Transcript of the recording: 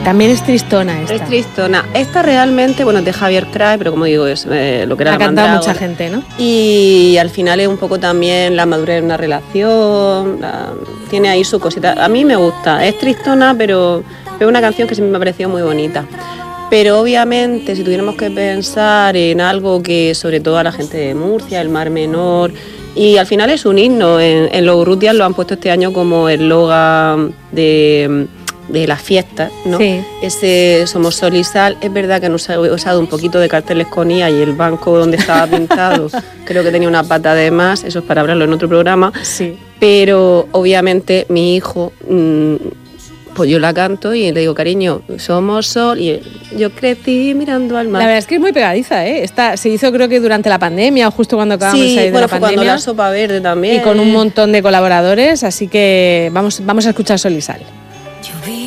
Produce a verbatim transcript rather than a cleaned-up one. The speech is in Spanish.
También es tristona esta. Es tristona. Esta realmente, bueno, es de Javier Crae, pero como digo, es eh, lo que era la la ha cantado mandrágora. mucha gente, ¿no? Y al final es un poco también la madurez de una relación, la, tiene ahí su cosita. A mí me gusta, es tristona, pero es una canción que siempre me ha parecido muy bonita. Pero obviamente, si tuviéramos que pensar en algo que sobre todo a la gente de Murcia, el Mar Menor, y al final es un himno, en, en los Urrutias lo han puesto este año como eslogan de... de las fiestas, ¿no? Sí. Ese Somos Sol y Sal. Es verdad que han usado, usado un poquito de carteles con I A y el banco donde estaba pintado creo que tenía una pata de más, eso es para hablarlo en otro programa. Sí. Pero obviamente mi hijo, mmm, pues yo la canto y le digo, cariño, somos sol, y yo crecí mirando al mar. La verdad es que es muy pegadiza, ¿eh? Esta se hizo creo que durante la pandemia o justo cuando acabamos sí, de salir bueno, de la fue pandemia. cuando la sopa verde también. Y con un montón de colaboradores, así que vamos, vamos a escuchar Sol y Sal.